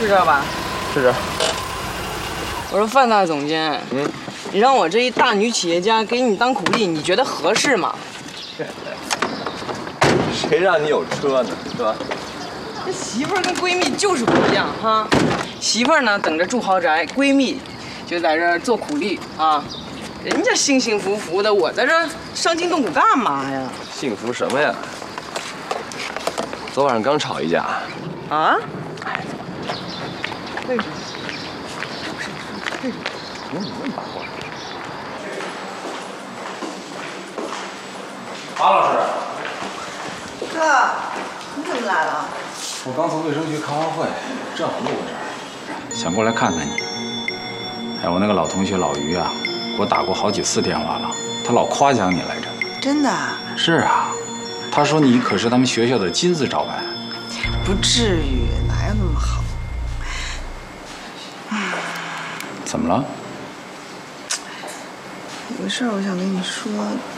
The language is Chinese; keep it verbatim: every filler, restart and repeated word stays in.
是这吧？ 是这。 我说范大总监，嗯，你让我这一大女企业家给你当苦力，你觉得合适吗？ 谁让你有车呢，是吧？ 这媳妇儿跟闺蜜就是不一样哈。媳妇儿呢等着住豪宅，闺蜜就在这儿做苦力啊。人家幸幸福福的，我在这儿伤筋动骨干嘛呀？ 幸福什么呀？昨晚上刚吵一架。 啊？为什么？为什么？ 怎么你那么八卦？ 马老师， 哥，你怎么来了？ 我刚从卫生局开完会，正好路过这儿，想过来看看你。哎，我那个老同学老于啊，给我打过好几次电话了，他老夸奖你来着。 真的？ 是啊，他说你可是他们学校的金字招牌。 不至于，哪有那么好？ 怎么了？ 有个事儿我想跟你说。